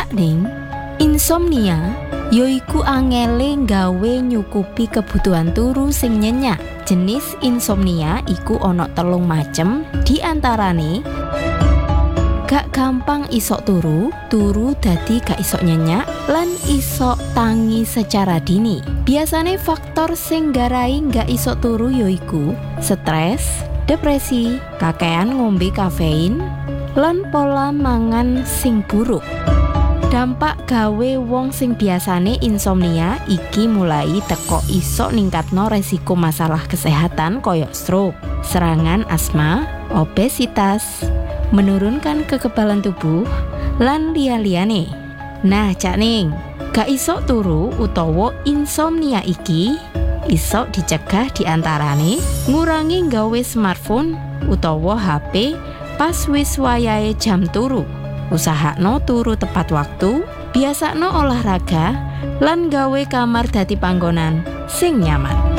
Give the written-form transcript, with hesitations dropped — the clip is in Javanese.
Cak Ning, insomnia yoiku angele nggawe nyukupi kebutuhan turu sing nyenyak. Jenis insomnia iku ana 3 macem, diantarane gak gampang isok turu dadi gak isok nyenyak, lan isok tangi secara dini. Biasane faktor sing nggarai gak isok turu yoiku stres, depresi, kakean ngombe kafein, lan pola mangan sing buruk. Dampak gawe wong sing biasane insomnia iki mulai teko iso ningkatno resiko masalah kesehatan koyok stroke, serangan asma, obesitas, menurunkan kekebalan tubuh, lan liya-liyane. Nah, Cak Ning, gak iso turu utawa insomnia iki iso dicegah diantarane ngurangi gawe smartphone utawa HP pas wis wayahe jam turu. Usahakno turu tepat waktu, biasakno olahraga, lan gawe kamar dadi panggonan sing nyaman.